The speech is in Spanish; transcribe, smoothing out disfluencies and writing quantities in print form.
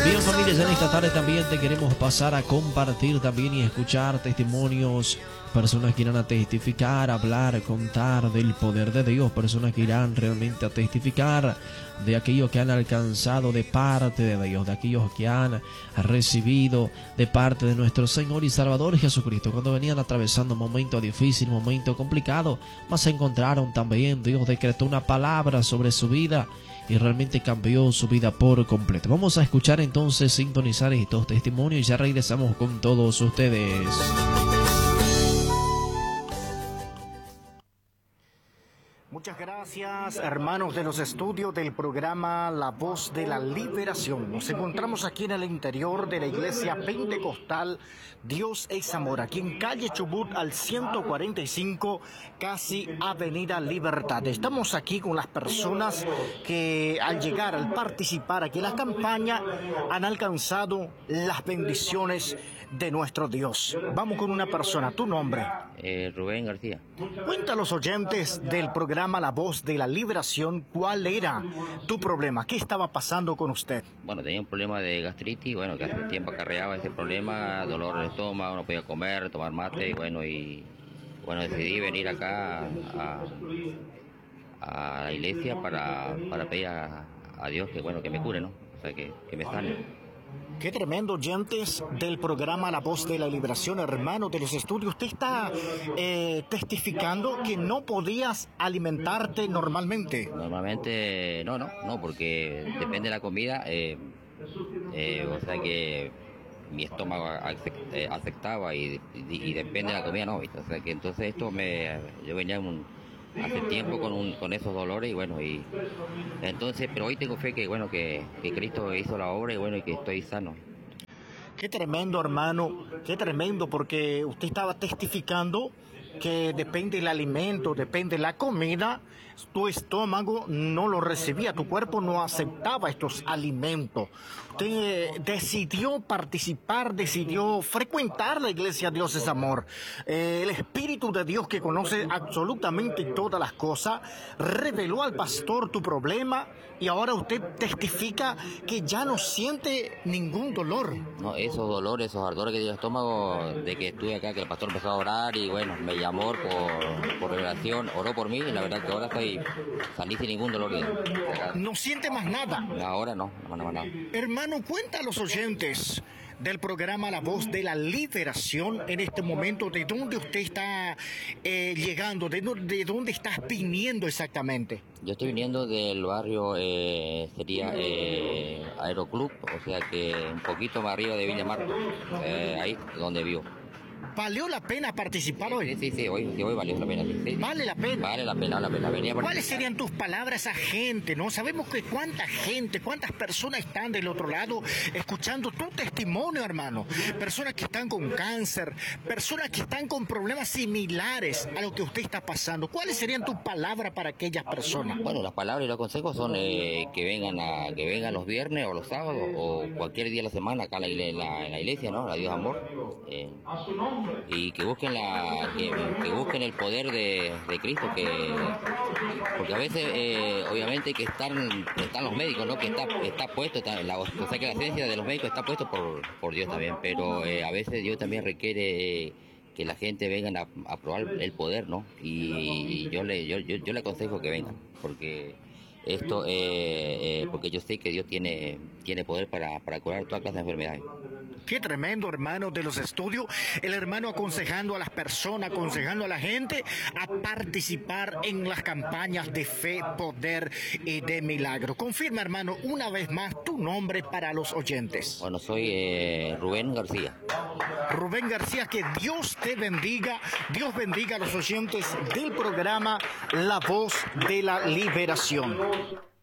Bien, familias, en esta tarde también te queremos pasar a compartir también y escuchar testimonios, personas que irán a testificar, hablar, contar del poder de Dios, personas que irán realmente a testificar de aquello que han alcanzado de parte de Dios, de aquellos que han recibido de parte de nuestro Señor y Salvador Jesucristo. Cuando venían atravesando un momento difícil, un momento complicado, mas se encontraron también, Dios decretó una palabra sobre su vida y realmente cambió su vida por completo. Vamos a escuchar entonces, sintonizar estos testimonios y ya regresamos con todos ustedes. Muchas gracias, hermanos de los estudios del programa La Voz de la Liberación. Nos encontramos aquí en el interior de la iglesia pentecostal Dios es Amor, aquí en calle Chubut al 145, casi Avenida Libertad. Estamos aquí con las personas que al llegar, al participar aquí en la campaña, han alcanzado las bendiciones de nuestro Dios. Vamos con una persona, tu nombre. Rubén García. Cuenta a los oyentes del programa La Voz de la Liberación cuál era tu problema, qué estaba pasando con usted. Bueno, tenía un problema de gastritis, bueno, que hace tiempo acarreaba ese problema, dolor de estómago, no podía comer, tomar mate, y decidí venir acá a la iglesia para pedir a Dios que me cure, ¿no? O sea, que me sane. Qué tremendo, oyentes del programa La Voz de la Liberación, hermano de los estudios. Usted está testificando que no podías alimentarte normalmente. Normalmente no, porque depende de la comida, o sea que mi estómago aceptaba y depende de la comida, no, ¿viste? O sea que entonces yo venía hace tiempo con esos dolores y entonces, pero hoy tengo fe que Cristo hizo la obra y que estoy sano. Qué tremendo, hermano, qué tremendo, porque usted estaba testificando que depende del alimento, depende de la comida, tu estómago no lo recibía, tu cuerpo no aceptaba estos alimentos. Usted decidió participar, decidió frecuentar la iglesia Dios es Amor. El Espíritu de Dios, que conoce absolutamente todas las cosas, reveló al pastor tu problema y ahora usted testifica que ya no siente ningún dolor. No, esos dolores, esos ardores que tiene el estómago, de que estuve acá, que el pastor empezó a orar y me llamó por revelación, oró por mí y la verdad que ahora salí sin ningún dolor. ¿No siente más nada? Ahora no más nada. Hermano, cuenta a los oyentes del programa La Voz de la Liberación en este momento, ¿de dónde usted está llegando? ¿De dónde estás viniendo exactamente? Yo estoy viniendo del barrio, sería Aeroclub, o sea que un poquito más arriba de Villa Marco, ahí donde vivo. ¿Valió la pena participar hoy? Sí, hoy valió la pena. Sí. ¿Vale la pena? Vale la pena. Venía ¿Cuáles serían tus palabras a gente, no? Sabemos que cuánta gente, cuántas personas están del otro lado escuchando tu testimonio, hermano. Personas que están con cáncer, personas que están con problemas similares a lo que usted está pasando. ¿Cuáles serían tus palabras para aquellas personas? Bueno, las palabras y los consejos son que vengan los viernes o los sábados o cualquier día de la semana acá en la iglesia, ¿no? La Dios Amor. Y que busquen que busquen el poder de Cristo, porque a veces obviamente que están los médicos, ¿no? Que está puesto, o sea que la ciencia de los médicos está puesto por Dios también, pero a veces Dios también requiere que la gente venga a probar el poder, ¿no? Y yo le aconsejo que vengan, porque porque yo sé que Dios tiene poder para curar toda clase de enfermedades. Qué tremendo, hermano de los estudios, el hermano aconsejando a las personas, aconsejando a la gente a participar en las campañas de fe, poder y de milagro. Confirma, hermano, una vez más tu nombre para los oyentes. Bueno, soy Rubén García. Rubén García, que Dios te bendiga, Dios bendiga a los oyentes del programa La Voz de la Liberación.